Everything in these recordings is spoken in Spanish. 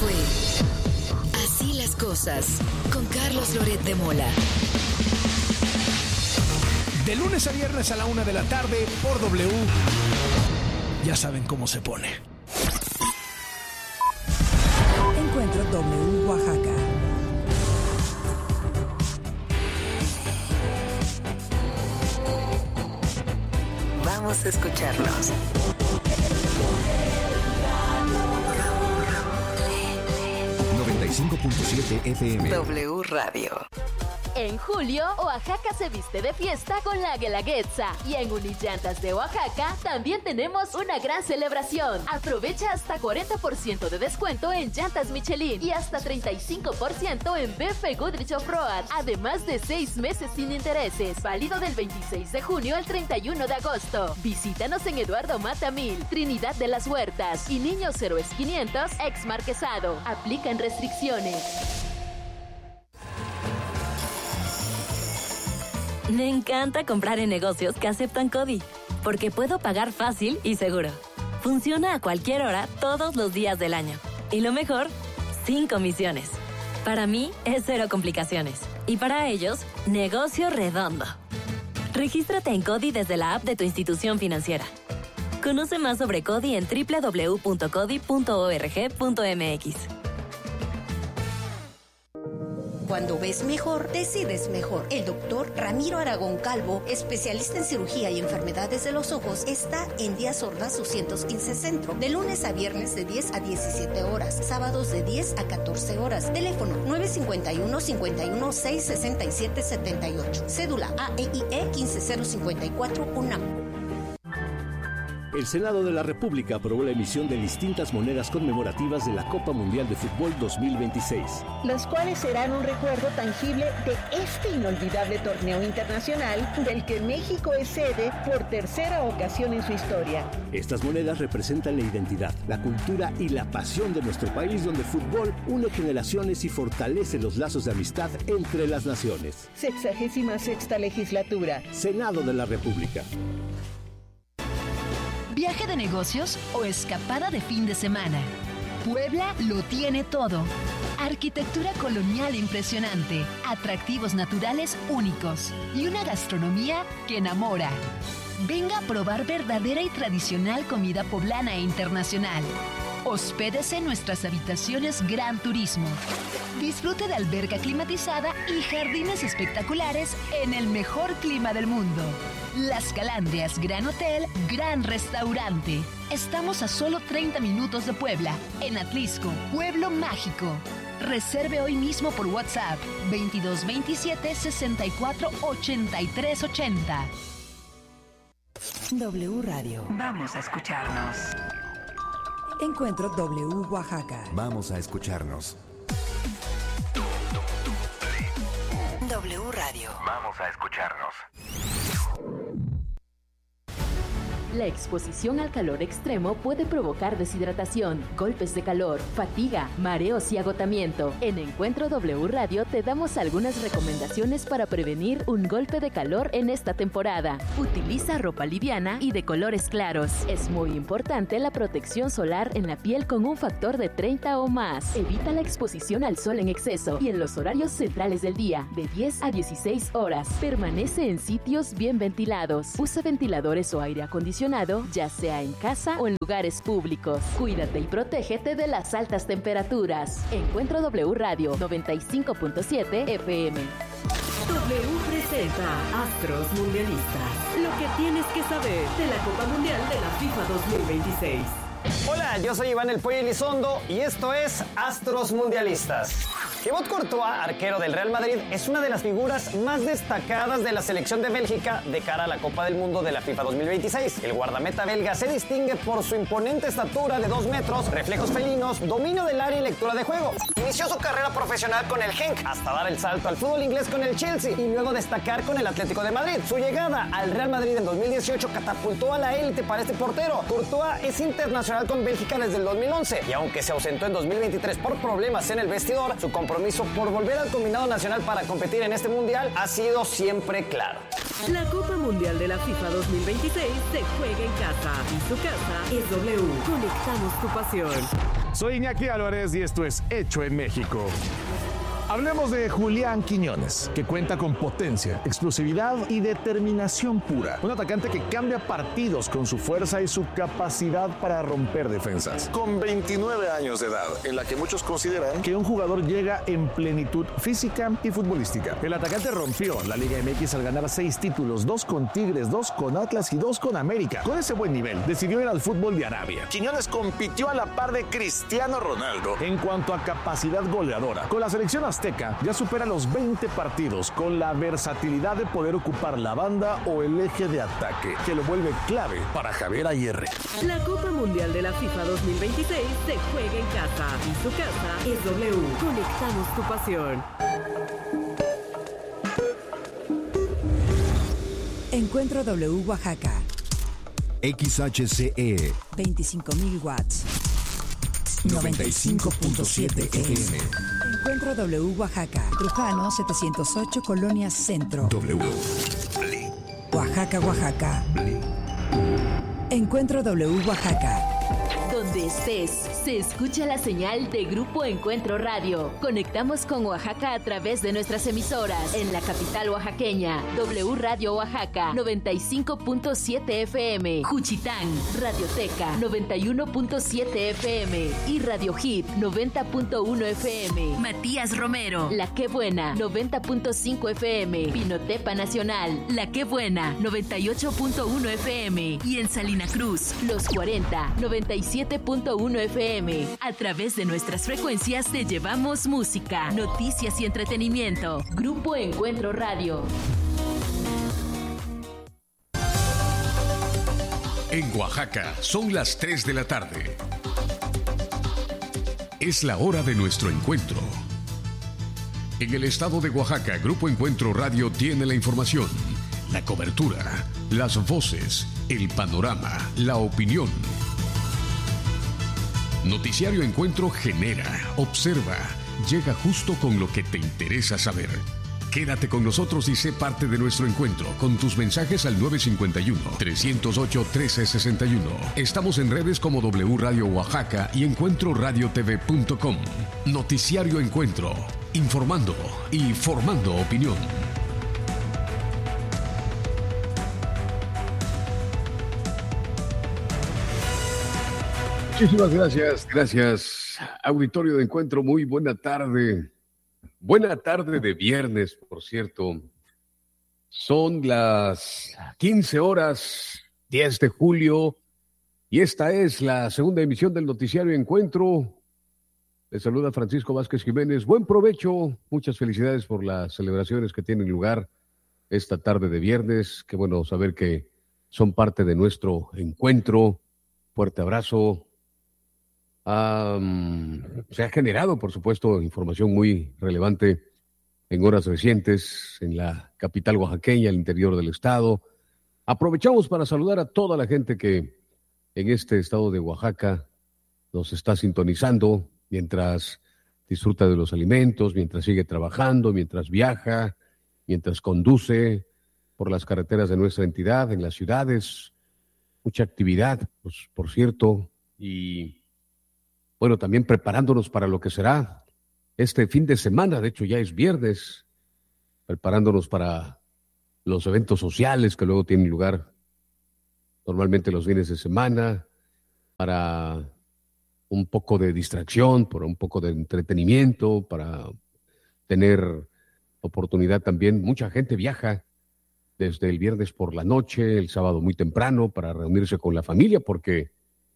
fue Así las cosas con Carlos Loret de Mola. De lunes a viernes a la 1 de la tarde por W. Ya saben cómo se pone. Encuentro W Oaxaca. Vamos a escucharnos. 95.7 FM. W Radio. En julio, Oaxaca se viste de fiesta con la Guelaguetza. Y en Unillantas de Oaxaca también tenemos una gran celebración. Aprovecha hasta 40% de descuento en llantas Michelin y hasta 35% en BF Goodrich Off-Road. Además de 6 meses sin intereses. Válido del 26 de junio al 31 de agosto. Visítanos en Eduardo Mata 1000, Trinidad de las Huertas y Niños Héroes 500, ex Marquesado. Aplican restricciones. Me encanta comprar en negocios que aceptan CODI, porque puedo pagar fácil y seguro. Funciona a cualquier hora, todos los días del año. Y lo mejor, sin comisiones. Para mí, es cero complicaciones. Y para ellos, negocio redondo. Regístrate en CODI desde la app de tu institución financiera. Conoce más sobre CODI en www.codi.org.mx. Cuando ves mejor, decides mejor. El doctor Ramiro Aragón Calvo, especialista en cirugía y enfermedades de los ojos, está en Díaz Ordaz 215 Centro, de lunes a viernes de 10 a 17 horas, sábados de 10 a 14 horas. Teléfono 951-51-667-78. Cédula AEIE 15054 UNAM. El Senado de la República aprobó la emisión de distintas monedas conmemorativas de la Copa Mundial de Fútbol 2026. Las cuales serán un recuerdo tangible de este inolvidable torneo internacional del que México es sede por tercera ocasión en su historia. Estas monedas representan la identidad, la cultura y la pasión de nuestro país, donde el fútbol une generaciones y fortalece los lazos de amistad entre las naciones. 66ª legislatura. Senado de la República. ¿Viaje de negocios o escapada de fin de semana? Puebla lo tiene todo. Arquitectura colonial impresionante, atractivos naturales únicos y una gastronomía que enamora. Venga a probar verdadera y tradicional comida poblana e internacional. Hospédese en nuestras habitaciones Gran Turismo. Disfrute de alberca climatizada y jardines espectaculares en el mejor clima del mundo. Las Calandrias Gran Hotel, Gran Restaurante. Estamos a solo 30 minutos de Puebla, en Atlisco, Pueblo Mágico. Reserve hoy mismo por WhatsApp 2227 64 83 80. W Radio. Vamos a escucharnos. Encuentro W Oaxaca. Vamos a escucharnos. W Radio. Vamos a escucharnos. La exposición al calor extremo puede provocar deshidratación, golpes de calor, fatiga, mareos y agotamiento. En Encuentro W Radio te damos algunas recomendaciones para prevenir un golpe de calor en esta temporada. Utiliza ropa liviana y de colores claros. Es muy importante la protección solar en la piel con un factor de 30 o más. Evita la exposición al sol en exceso y en los horarios centrales del día, de 10 a 16 horas. Permanece en sitios bien ventilados. Usa ventiladores o aire acondicionado, ya sea en casa o en lugares públicos. Cuídate y protégete de las altas temperaturas. Encuentro W Radio 95.7 FM. W presenta Astros Mundialistas. Lo que tienes que saber de la Copa Mundial de la FIFA 2026. Hola, yo soy Iván El Pollo Elizondo y esto es Astros Mundialistas. Thibaut Courtois, arquero del Real Madrid, es una de las figuras más destacadas de la selección de Bélgica de cara a la Copa del Mundo de la FIFA 2026. El guardameta belga se distingue por su imponente estatura de 2 metros, reflejos felinos, dominio del área y lectura de juego. Inició su carrera profesional con el Genk, hasta dar el salto al fútbol inglés con el Chelsea y luego destacar con el Atlético de Madrid. Su llegada al Real Madrid en 2018 catapultó a la élite para este portero. Courtois es internacional con Bélgica desde el 2011 y aunque se ausentó en 2023 por problemas en el vestidor, su compromiso por volver al combinado nacional para competir en este mundial ha sido siempre claro. La Copa Mundial de la FIFA 2026 se juega en casa y su casa es W. Conectamos tu pasión. Soy Iñaki Álvarez y esto es Hecho en México. Hablemos de Julián Quiñones, que cuenta con potencia, explosividad y determinación pura. Un atacante que cambia partidos con su fuerza y su capacidad para romper defensas. Con 29 años de edad, en la que muchos consideran que un jugador llega en plenitud física y futbolística. El atacante rompió la Liga MX al ganar 6 títulos, 2 con Tigres, 2 con Atlas y 2 con América. Con ese buen nivel, decidió ir al fútbol de Arabia. Quiñones compitió a la par de Cristiano Ronaldo en cuanto a capacidad goleadora. Con la selección azteca ya supera los 20 partidos con la versatilidad de poder ocupar la banda o el eje de ataque, que lo vuelve clave para Javier Aguirre. La Copa Mundial de la FIFA 2026 se juega en casa y su casa es W. Conectamos tu pasión. Encuentro W Oaxaca. XHCE 25,000 watts. 95.7 FM. Encuentro W Oaxaca. Trujano 708, Colonia Centro. W. Oaxaca, Oaxaca. Encuentro W Oaxaca. Donde estés, se escucha la señal de Grupo Encuentro Radio. Conectamos con Oaxaca a través de nuestras emisoras. En la capital oaxaqueña, W Radio Oaxaca, 95.7 FM. Juchitán, Radioteca, 91.7 FM. Y Radio Hit, 90.1 FM. Matías Romero, La Qué Buena, 90.5 FM. Pinotepa Nacional, La Qué Buena, 98.1 FM. Y en Salina Cruz, Los 40, 97.1 FM. A través de nuestras frecuencias te llevamos música, noticias y entretenimiento. Grupo Encuentro Radio. En Oaxaca son las 3 de la tarde. Es la hora de nuestro encuentro. En el estado de Oaxaca, Grupo Encuentro Radio tiene la información, la cobertura, las voces, el panorama, la opinión. Noticiario Encuentro genera, observa, llega justo con lo que te interesa saber. Quédate con nosotros y sé parte de nuestro encuentro con tus mensajes al 951-308-1361. Estamos en redes como W Radio Oaxaca y encuentroradiotv.com. Noticiario Encuentro, informando y formando opinión. Muchísimas gracias, auditorio de Encuentro, muy buena tarde de viernes, por cierto. Son las 15 horas, 10 de julio, y esta es la segunda emisión del Noticiario Encuentro. Les saluda Francisco Vázquez Jiménez, buen provecho, muchas felicidades por las celebraciones que tienen lugar esta tarde de viernes, qué bueno saber que son parte de nuestro encuentro, fuerte abrazo. Se ha generado, por supuesto, información muy relevante en horas recientes en la capital oaxaqueña, el interior del estado. Aprovechamos para saludar a toda la gente que en este estado de Oaxaca nos está sintonizando mientras disfruta de los alimentos, mientras sigue trabajando, mientras viaja, mientras conduce por las carreteras de nuestra entidad, en las ciudades. Mucha actividad, pues, por cierto, y bueno, también preparándonos para lo que será este fin de semana, de hecho ya es viernes, preparándonos para los eventos sociales que luego tienen lugar normalmente los fines de semana, para un poco de distracción, para un poco de entretenimiento, para tener oportunidad también. Mucha gente viaja desde el viernes por la noche, el sábado muy temprano, para reunirse con la familia, porque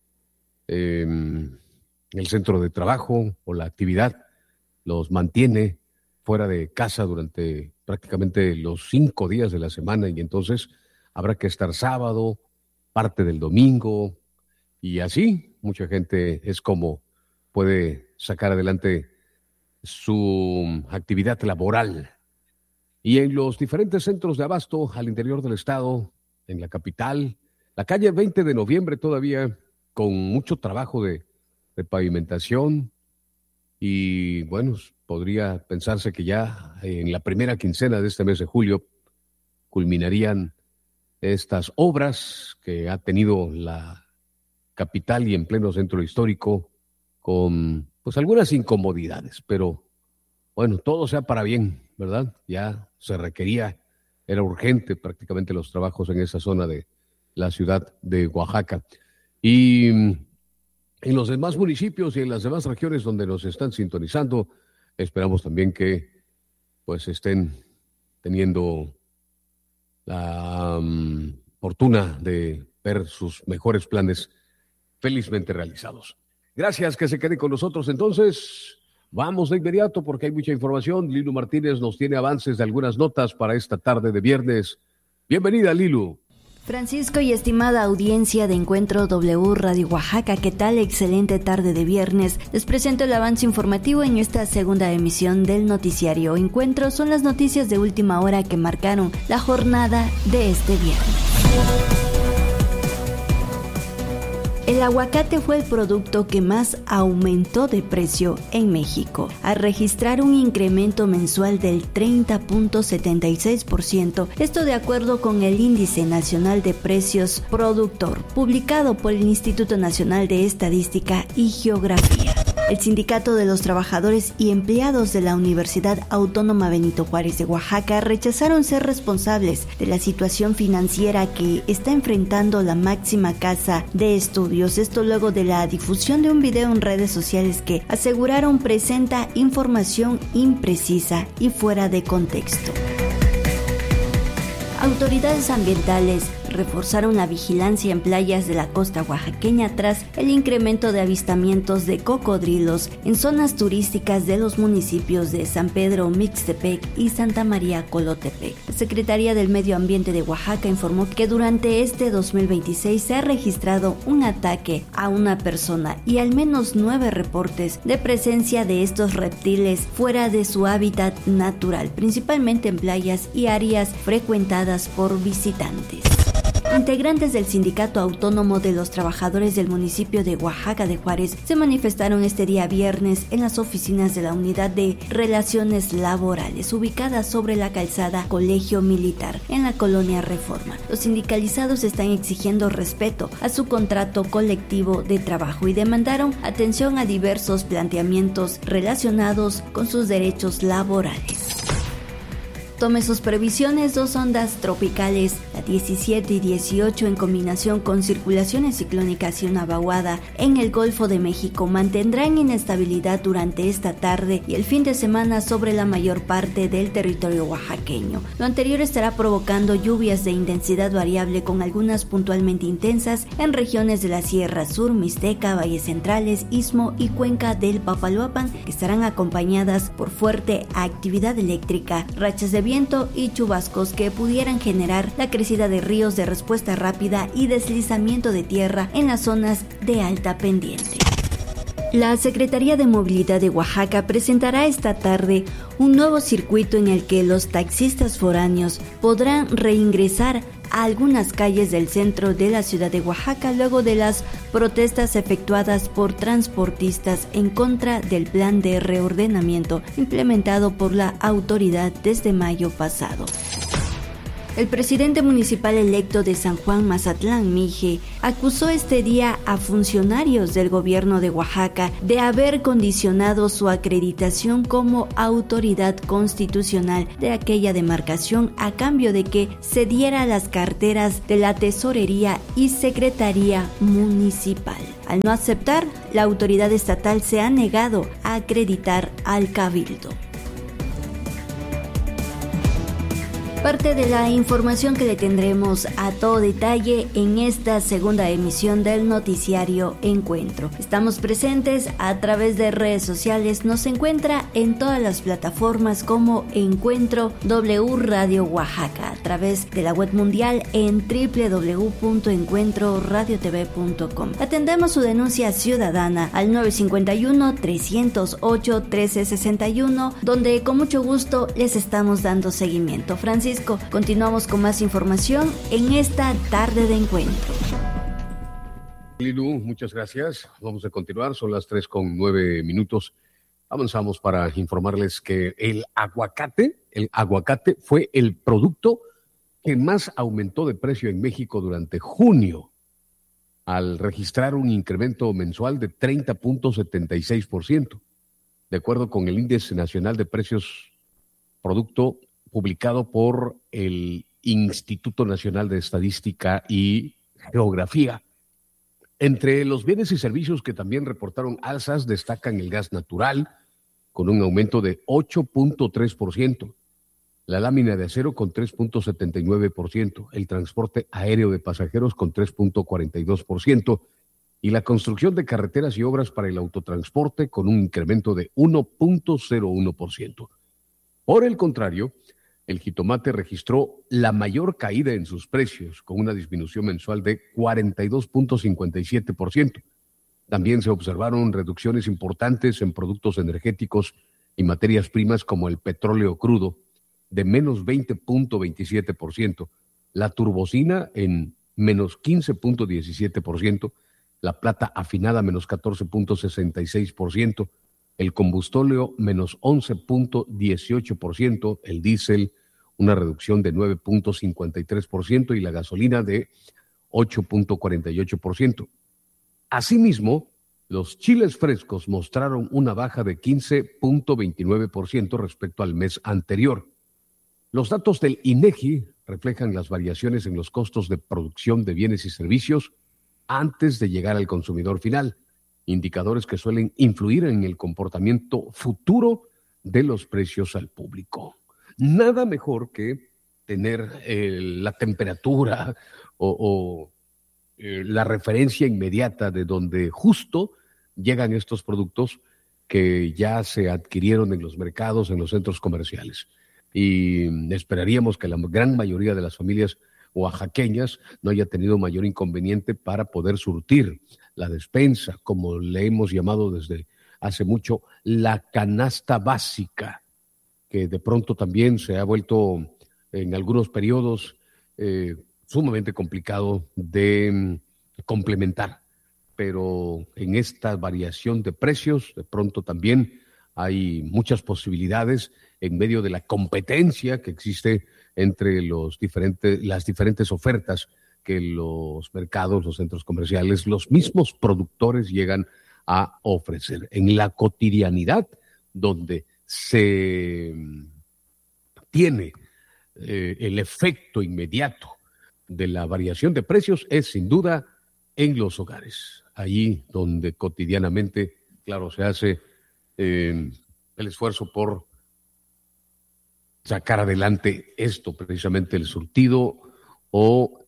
el centro de trabajo o la actividad los mantiene fuera de casa durante prácticamente los 5 días de la semana, y entonces habrá que estar sábado, parte del domingo, y así mucha gente es como puede sacar adelante su actividad laboral. Y en los diferentes centros de abasto al interior del estado, en la capital, la calle 20 de noviembre todavía con mucho trabajo de pavimentación, y bueno, podría pensarse que ya en la primera quincena de este mes de julio culminarían estas obras que ha tenido la capital y en pleno centro histórico con pues algunas incomodidades, pero bueno, todo sea para bien, ¿verdad? Ya se requería, era urgente prácticamente los trabajos en esa zona de la ciudad de Oaxaca. Y en los demás municipios y en las demás regiones donde nos están sintonizando, esperamos también que pues estén teniendo la fortuna de ver sus mejores planes felizmente realizados. Gracias, que se quede con nosotros. Entonces, vamos de inmediato porque hay mucha información. Lilu Martínez nos tiene avances de algunas notas para esta tarde de viernes. Bienvenida, Lilu. Francisco y estimada audiencia de Encuentro W Radio Oaxaca, ¿qué tal? Excelente tarde de viernes. Les presento el avance informativo en esta segunda emisión del noticiario Encuentro. Son las noticias de última hora que marcaron la jornada de este viernes. El aguacate fue el producto que más aumentó de precio en México, al registrar un incremento mensual del 30.76%, esto de acuerdo con el Índice Nacional de Precios Productor, publicado por el Instituto Nacional de Estadística y Geografía. El Sindicato de los Trabajadores y Empleados de la Universidad Autónoma Benito Juárez de Oaxaca rechazaron ser responsables de la situación financiera que está enfrentando la máxima casa de estudios. Esto luego de la difusión de un video en redes sociales que aseguraron presenta información imprecisa y fuera de contexto. Autoridades ambientales reforzaron la vigilancia en playas de la costa oaxaqueña tras el incremento de avistamientos de cocodrilos en zonas turísticas de los municipios de San Pedro Mixtepec y Santa María Colotepec. La Secretaría del Medio Ambiente de Oaxaca informó que durante este 2026 se ha registrado un ataque a una persona y al menos 9 reportes de presencia de estos reptiles fuera de su hábitat natural, principalmente en playas y áreas frecuentadas por visitantes. Integrantes del Sindicato Autónomo de los Trabajadores del municipio de Oaxaca de Juárez se manifestaron este día viernes en las oficinas de la Unidad de Relaciones Laborales, ubicada sobre la calzada Colegio Militar, en la colonia Reforma. Los sindicalizados están exigiendo respeto a su contrato colectivo de trabajo y demandaron atención a diversos planteamientos relacionados con sus derechos laborales. Tome sus previsiones, 2 ondas tropicales, la 17 y 18 en combinación con circulaciones ciclónicas y una vaguada en el Golfo de México mantendrán inestabilidad durante esta tarde y el fin de semana sobre la mayor parte del territorio oaxaqueño. Lo anterior estará provocando lluvias de intensidad variable con algunas puntualmente intensas en regiones de la Sierra Sur, Mixteca, Valles Centrales, Istmo y Cuenca del Papaloapan, que estarán acompañadas por fuerte actividad eléctrica, rachas de viento y chubascos que pudieran generar la crecida de ríos de respuesta rápida y deslizamiento de tierra en las zonas de alta pendiente. La Secretaría de Movilidad de Oaxaca presentará esta tarde un nuevo circuito en el que los taxistas foráneos podrán reingresar a algunas calles del centro de la ciudad de Oaxaca luego de las protestas efectuadas por transportistas en contra del plan de reordenamiento implementado por la autoridad desde mayo pasado. El presidente municipal electo de San Juan Mazatlán, Mije, acusó este día a funcionarios del gobierno de Oaxaca de haber condicionado su acreditación como autoridad constitucional de aquella demarcación a cambio de que se diera las carteras de la Tesorería y Secretaría Municipal. Al no aceptar, la autoridad estatal se ha negado a acreditar al cabildo. Parte de la información que le tendremos a todo detalle en esta segunda emisión del noticiario Encuentro. Estamos presentes a través de redes sociales, nos encuentra en todas las plataformas como Encuentro W Radio Oaxaca, a través de la web mundial en www.encuentroradiotv.com. Atendemos su denuncia ciudadana al 951-308-1361, donde con mucho gusto les estamos dando seguimiento. Francisco, continuamos con más información en esta tarde de encuentro. Lilu, muchas gracias. Vamos a continuar, son las 3:09. Avanzamos para informarles que el aguacate fue el producto que más aumentó de precio en México durante junio. al registrar un incremento mensual de 30.76%, de acuerdo con el Índice Nacional de Precios Producto publicado por el Instituto Nacional de Estadística y Geografía. Entre los bienes y servicios que también reportaron alzas destacan el gas natural, con un aumento de 8.3%, la lámina de acero con 3.79%, el transporte aéreo de pasajeros con 3.42% y la construcción de carreteras y obras para el autotransporte con un incremento de 1.01%. Por el contrario, el jitomate registró la mayor caída en sus precios, con una disminución mensual de 42.57%. También se observaron reducciones importantes en productos energéticos y materias primas como el petróleo crudo, de menos 20.27%, la turbocina en menos 15.17%, la plata afinada menos 14.66%, el combustóleo menos 11.18%, el diésel una reducción de 9.53% y la gasolina de 8.48%. Asimismo, los chiles frescos mostraron una baja de 15.29% respecto al mes anterior. Los datos del INEGI reflejan las variaciones en los costos de producción de bienes y servicios antes de llegar al consumidor final, indicadores que suelen influir en el comportamiento futuro de los precios al público. Nada mejor que tener la temperatura o la referencia inmediata de donde justo llegan estos productos que ya se adquirieron en los mercados, en los centros comerciales. Y esperaríamos que la gran mayoría de las familias oaxaqueñas no haya tenido mayor inconveniente para poder surtir la despensa, como le hemos llamado desde hace mucho, la canasta básica, que de pronto también se ha vuelto en algunos periodos sumamente complicado de complementar. Pero en esta variación de precios, de pronto también hay muchas posibilidades en medio de la competencia que existe entre las diferentes ofertas que los mercados, los centros comerciales, los mismos productores llegan a ofrecer. En la cotidianidad, donde se tiene el efecto inmediato de la variación de precios, es sin duda en los hogares. Allí donde cotidianamente, claro, se hace el esfuerzo por sacar adelante esto, precisamente el surtido o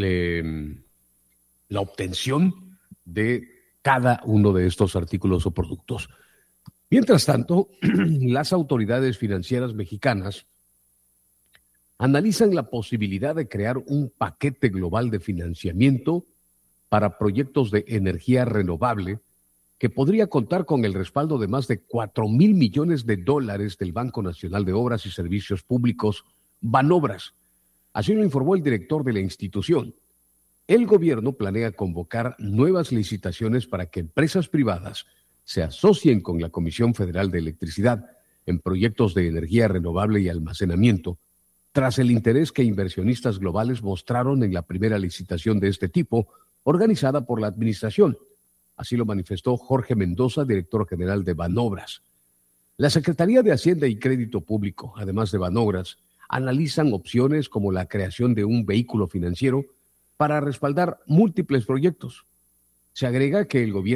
la obtención de cada uno de estos artículos o productos. Mientras tanto, las autoridades financieras mexicanas analizan la posibilidad de crear un paquete global de financiamiento para proyectos de energía renovable que podría contar con el respaldo de más de 4,000 millones de dólares del Banco Nacional de Obras y Servicios Públicos, Banobras. Así lo informó el director de la institución. El gobierno planea convocar nuevas licitaciones para que empresas privadas se asocien con la Comisión Federal de Electricidad en proyectos de energía renovable y almacenamiento, tras el interés que inversionistas globales mostraron en la primera licitación de este tipo, organizada por la administración. Así lo manifestó Jorge Mendoza, director general de Banobras. La Secretaría de Hacienda y Crédito Público, además de Banobras, analizan opciones como la creación de un vehículo financiero para respaldar múltiples proyectos. Se agrega que el gobierno